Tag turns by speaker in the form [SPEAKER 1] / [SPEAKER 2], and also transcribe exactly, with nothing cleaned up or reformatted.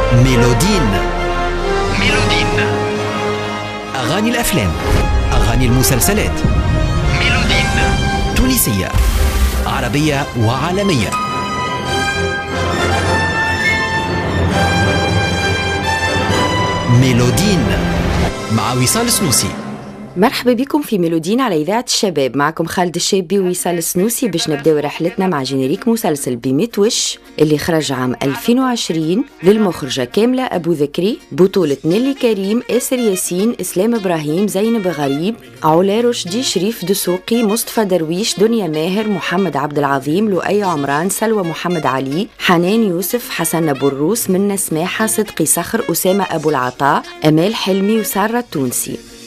[SPEAKER 1] ميلودين. ميلودين. أغاني الأفلام، أغاني المسلسلات. ميلودين. تونسية، عربية وعالمية. ميلودين مع وصال السنوسي.
[SPEAKER 2] مرحبا بكم في ميلودين على إذاعة الشباب. معكم خالد الشابي ووصال السنوسي باش نبداو رحلتنا مع جينيريك مسلسل بميت وش اللي خرج عام ألفين وعشرين للمخرجة كاملة أبو ذكري، بطولة نيلي كريم، آسر ياسين، إسلام إبراهيم، زينب غريب، علا رشدي، شريف دسوقي، مصطفى درويش، دنيا ماهر، محمد عبد العظيم، لؤي عمران، سلوى محمد علي، حنان يوسف، حسن بروس، منى سماحة، صدقي صخر، أسامة أبو العطاء، أمال حلمي وسارة التونسي.